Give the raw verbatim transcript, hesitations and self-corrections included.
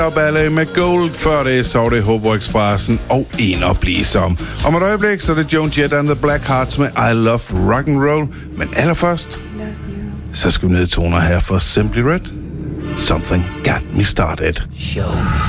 og Ballet med Gold. Før det så det Hobo Expressen og En at blive som. Om et øjeblik så er det Joan Jett and the Blackhearts med I Love Rock and Roll. Men allerførst, så skal vi ned i toner her for Simply Red. Something Got Me Started. Show me.